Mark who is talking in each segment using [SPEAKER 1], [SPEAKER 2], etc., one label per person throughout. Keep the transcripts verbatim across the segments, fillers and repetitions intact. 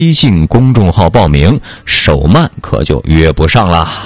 [SPEAKER 1] 微信公众号报名，手慢可就约不上啦。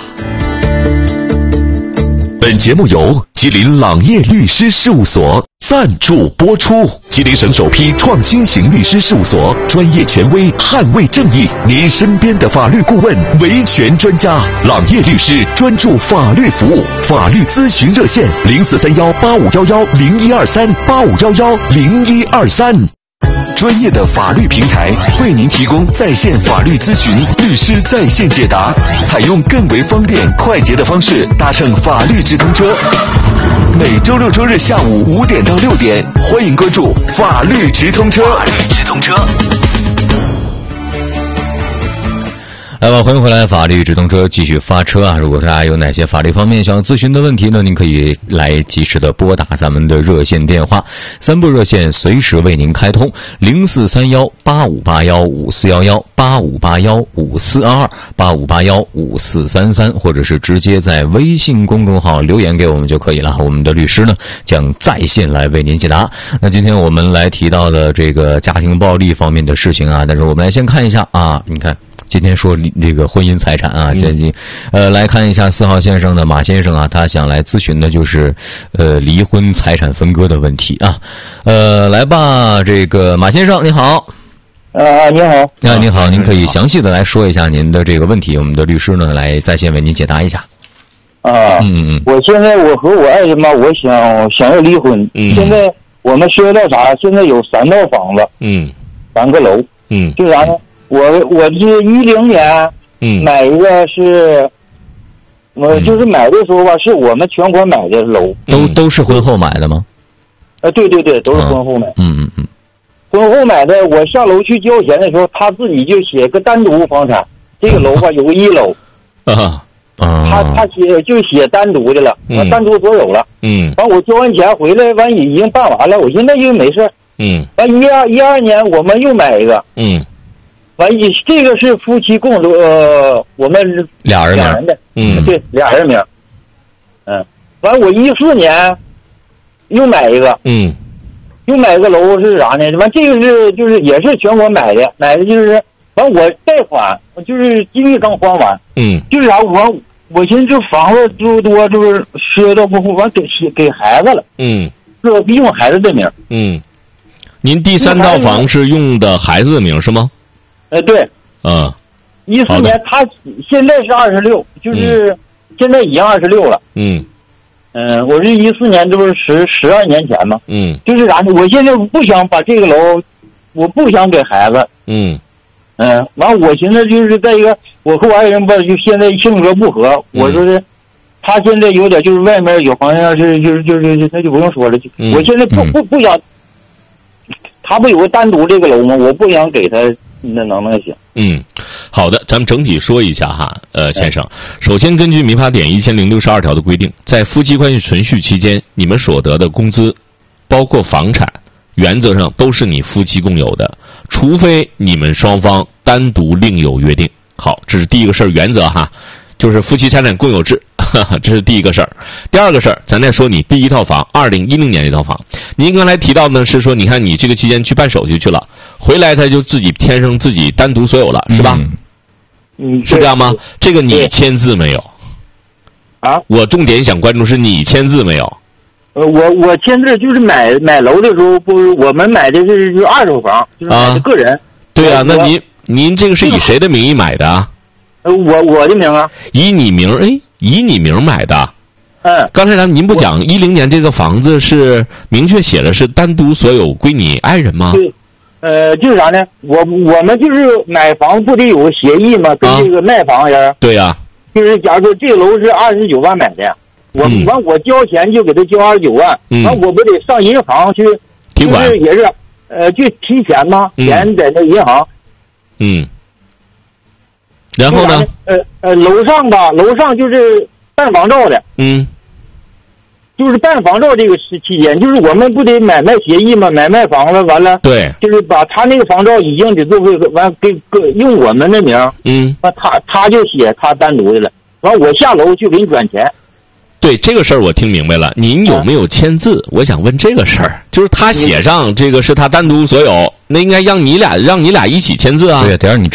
[SPEAKER 2] 本节目由吉林朗业律师事务所赞助播出。吉林省首批创新型律师事务所，专业权威，捍卫正义，您身边的法律顾问，维权专家。朗业律师专注法律服务，法律咨询热线零四三幺八五幺幺零一二三八五幺幺零一二三。专业的法律平台为您提供在线法律咨询、律师在线解答，采用更为方便快捷的方式搭乘法律直通车。每周六周日下午五点到六点，欢迎关注法律直通车。法律直通车。
[SPEAKER 1] 来吧，欢迎回来，法律直通车继续发车啊！如果大家有哪些法律方面想要咨询的问题呢，您可以来及时的拨打咱们的热线电话，三部热线随时为您开通，零四三幺八五八幺五四幺幺八五八幺五四二二八五八幺五四三三，或者是直接在微信公众号留言给我们就可以了。我们的律师呢将在线来为您解答。那今天我们来提到的这个家庭暴力方面的事情啊，但是我们来先看一下啊，你看。今天说这个婚姻财产啊，这、嗯、呃来看一下四号线上的马先生啊，他想来咨询的就是呃离婚财产分割的问题啊。呃，来吧，这个马先生你好。
[SPEAKER 3] 呃，你好。
[SPEAKER 1] 啊，你好，您可以详细的来说一下您的这个问题，我们的律师呢来在线为您解答一下。
[SPEAKER 3] 啊，嗯嗯，我现在我和我爱人嘛，我想想要离婚。嗯。现在我们需要到啥？现在有三套房子。
[SPEAKER 1] 嗯。
[SPEAKER 3] 三个楼。
[SPEAKER 1] 嗯。
[SPEAKER 3] 就啥呢？我我是一零年，嗯，买一个是，我、呃、就是买的时候吧，是我们全国买的楼，
[SPEAKER 1] 都都是婚后买的吗？
[SPEAKER 3] 呃，对对对，都是婚后买。
[SPEAKER 1] 嗯嗯嗯。
[SPEAKER 3] 婚后买的，我下楼去交钱的时候，他自己就写个单独房产，这个楼吧有个一楼，
[SPEAKER 1] 啊啊，
[SPEAKER 3] 他他写就写单独的了，嗯、单独所有了。嗯。完我交完钱回来，完已经办完了，我现在就没事。嗯。完一二一二年我们又买一个。嗯。完，一这个是夫妻共呃，我们
[SPEAKER 1] 俩人
[SPEAKER 3] 俩人的，
[SPEAKER 1] 嗯，
[SPEAKER 3] 对，俩人名，嗯，完我一四年又买一个，嗯，又买个楼是啥呢？完这个是就是也是全国买的，买的就是完我贷款，就是今年刚还完，嗯，就是啥我我寻思这房子就多就是赊到不付，完给给孩子了，嗯，是用孩子的名，
[SPEAKER 4] 嗯，您第三套房是用的孩子的名是吗？
[SPEAKER 3] 呃，对，
[SPEAKER 4] 嗯，
[SPEAKER 3] 一四年他现在是二十六，就是、嗯、现在已经二十六了。嗯，嗯、呃，我是一四年，这不是十十二年前吗？嗯，就是啥呢？我现在不想把这个楼，我不想给孩子。嗯，嗯、呃，完我寻思就是在一个，我和我爱人吧，就现在性格不合，嗯、我说是，他现在有点就是外面有好像是就是就是那就不用说了，就、嗯、我现在不不不想，他不有个单独这个楼吗？我不想给他。那能不能行？
[SPEAKER 4] 嗯，好的，咱们整体说一下哈，呃，先生，首先根据民法典一千零六十二条的规定，在夫妻关系存续期间，你们所得的工资，包括房产，原则上都是你夫妻共有的，除非你们双方单独另有约定。好，这是第一个事儿，原则哈，就是夫妻财产共有制，呵呵，这是第一个事儿。第二个事儿，咱再说你第一套房，二零一零年这套房，您刚才提到的是说，你看你这个期间去办手续去了。回来他就自己天生自己单独所有了，是吧？
[SPEAKER 3] 嗯，
[SPEAKER 4] 是这样吗？这个你签字没有？
[SPEAKER 3] 啊？
[SPEAKER 4] 我重点想关注是你签字没有？
[SPEAKER 3] 呃，我我签字就是买买楼的时候，不是我们买的是就二手房，就是买的个人。啊
[SPEAKER 4] 对啊，那您您这个是以谁的名义买的啊？
[SPEAKER 3] 呃，我我的名啊。
[SPEAKER 4] 以你名哎，以你名买的。
[SPEAKER 3] 嗯。
[SPEAKER 4] 刚才咱您不讲一零年这个房子是明确写的是单独所有归你爱人吗？
[SPEAKER 3] 对。呃，就是啥呢？我我们就是买房不得有个协议吗？跟这个卖房人。啊、
[SPEAKER 4] 对呀、啊。
[SPEAKER 3] 就是假如说这个楼是二十九万买的，我完、嗯、我交钱就给他交二十九万，完、嗯、我不得上银行去
[SPEAKER 4] 提款？
[SPEAKER 3] 就是也是，呃，去提钱吗？
[SPEAKER 4] 嗯、
[SPEAKER 3] 钱在那银行。
[SPEAKER 4] 嗯。然后呢？
[SPEAKER 3] 呃呃，楼上吧，楼上就是办房照的。嗯。就是办房照这个期间，就是我们不得买卖协议吗？买卖房子完了，
[SPEAKER 4] 对，
[SPEAKER 3] 就是把他那个房照已经得作废，完给给用我们的名，嗯，完他他就写他单独的了，完我下楼去给你转钱。
[SPEAKER 4] 对这个事儿我听明白了，您有没有签字？啊、我想问这个事儿，就是他写上这个是他单独所有，那应该让你俩让你俩一起签字啊。
[SPEAKER 1] 对，得让你